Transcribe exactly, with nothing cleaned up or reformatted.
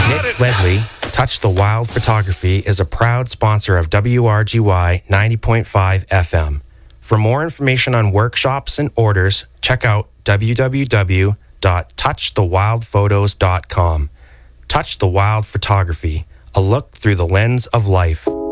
Nick Ledley, Touch the Wild Photography, is a proud sponsor of W R G Y ninety point five F M. For more information on workshops and orders, check out w w w dot touch the wild photos dot com. Touch the Wild Photography, a look through the lens of life.